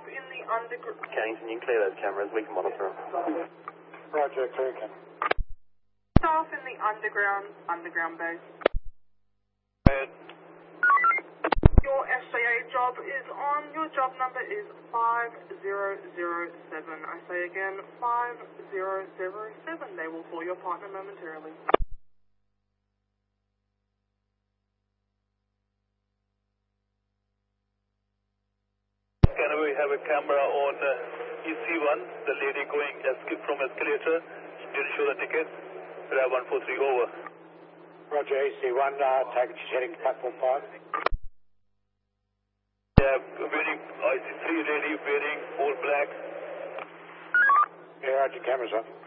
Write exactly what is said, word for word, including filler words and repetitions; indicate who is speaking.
Speaker 1: in the underground.
Speaker 2: Cannington, you can clear those cameras, we can monitor them.
Speaker 3: Roger, clear can.
Speaker 1: Staff in the underground, underground base. Your S J A job is on. Your job number is five zero zero seven. I say again, five zero zero seven. They will call your partner momentarily.
Speaker 4: Can we have a camera on uh, E C one, the lady going escape from escalator, didn't show the ticket, Grab one four three, over.
Speaker 3: Roger, E C one, uh, take it, she's heading to platform five.
Speaker 4: Yeah, wearing, I see three lady wearing all black.
Speaker 3: Yeah, Roger, cameras on.